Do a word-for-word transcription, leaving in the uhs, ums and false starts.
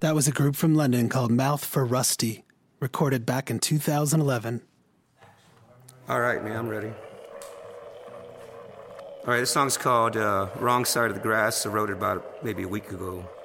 That was a group from London called Mouth for Rusty, recorded back in two thousand eleven. All right, man, I'm ready. All right, this song's called uh, Wrong Side of the Grass. I wrote it about maybe a week ago.